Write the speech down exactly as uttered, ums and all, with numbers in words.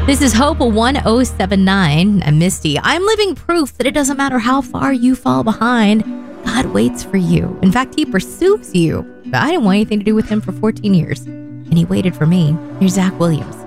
This is Hope one oh seven nine. I'm Misty. I'm living proof that it doesn't matter how far you fall behind. God waits for you. In fact, he pursues you. But I didn't want anything to do with him for fourteen years. And he waited for me. Here's Zach Williams.